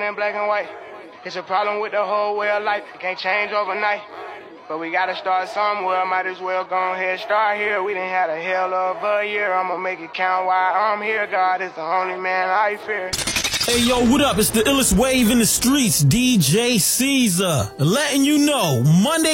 in black and white. It's a problem with the whole way of life. It can't change overnight. But we gotta start somewhere. Might as well go ahead, start here. We done had a hell of a year. I'ma make it count while I'm here. God is the only man I fear. Hey yo, what up? It's the illest wave in the streets, DJ Caesar. Letting you know, Monday